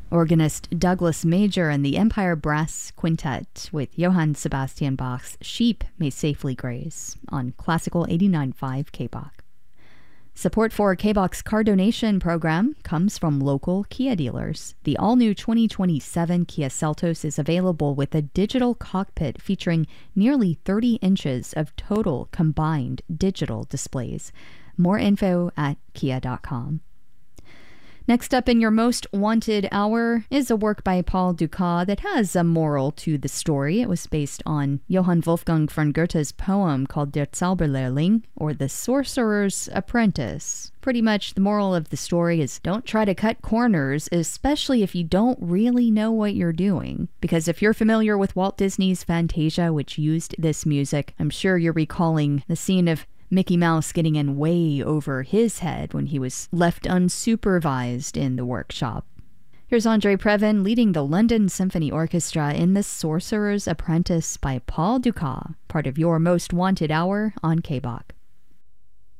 Organist Douglas Major and the Empire Brass Quintet with Johann Sebastian Bach's Sheep May Safely Graze on Classical 89.5 KBOK. Support for KBOK's car donation program comes from local Kia dealers. The all-new 2027 Kia Seltos is available with a digital cockpit featuring nearly 30 inches of total combined digital displays. More info at kia.com. Next up in your most wanted hour is a work by Paul Dukas that has a moral to the story. It was based on Johann Wolfgang von Goethe's poem called Der Zauberlehrling, or The Sorcerer's Apprentice. Pretty much the moral of the story is don't try to cut corners, especially if you don't really know what you're doing. Because if you're familiar with Walt Disney's Fantasia, which used this music, I'm sure you're recalling the scene of Mickey Mouse getting in way over his head when he was left unsupervised in the workshop. Here's Andre Previn leading the London Symphony Orchestra in The Sorcerer's Apprentice by Paul Dukas, part of your most wanted hour on KBOK.